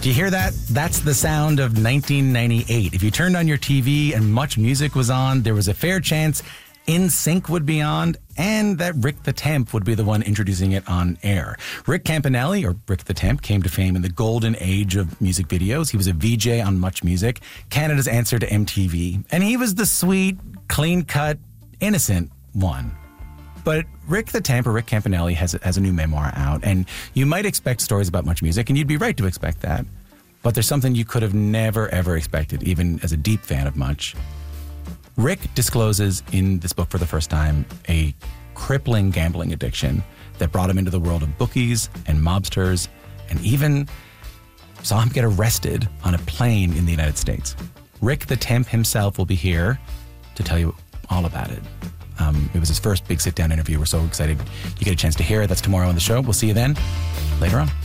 Do you hear that? That's the sound of 1998. If you turned on your TV and Much Music was on, there was a fair chance NSYNC would be on, and that Rick the Temp would be the one introducing it on air. Rick Campanelli, or Rick the Temp, came to fame in the golden age of music videos. He was a VJ on Much Music, Canada's answer to MTV, and he was the sweet, clean-cut, innocent one. But Rick the Temp, or Rick Campanelli, has a new memoir out, and you might expect stories about Much Music, and you'd be right to expect that. But there's something you could have never, ever expected, even as a deep fan of Much. Rick discloses in this book for the first time a crippling gambling addiction that brought him into the world of bookies and mobsters, and even saw him get arrested on a plane in the United States. Rick the Temp himself will be here to tell you all about it. It was his first big sit-down interview. We're so excited you get a chance to hear it. That's tomorrow on the show. We'll see you then. Later on.